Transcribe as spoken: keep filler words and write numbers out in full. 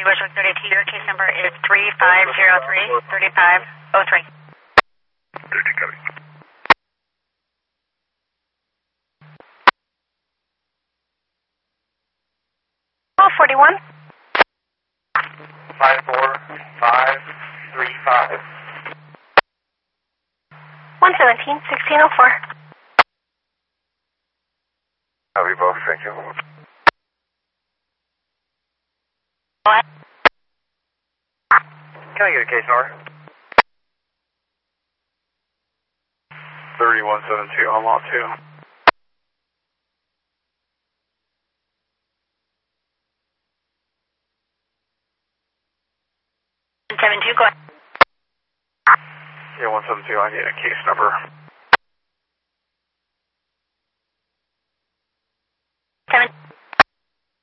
Bushwick thirty-two, your case number is three five zero three, three five zero three. thirty-two, copy. Call forty-one. five four five three five. one seventeen, sixteen oh four. Copy both, thank you. What? Can I get a case number? thirty-one seventy-two, I'm on two. one seventy-two, go ahead. Yeah, one seventy-two, I need a case number.